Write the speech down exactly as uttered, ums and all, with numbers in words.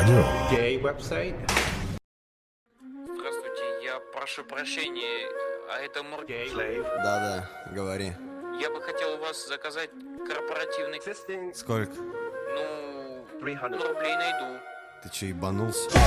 ждем. Гей-веб-сайт. Здравствуйте, я прошу прощения, а это Моргей? Да-да, говори. Я бы хотел у вас заказать корпоративный... Сколько? Ну, рублей найду. Ты че, ебанулся?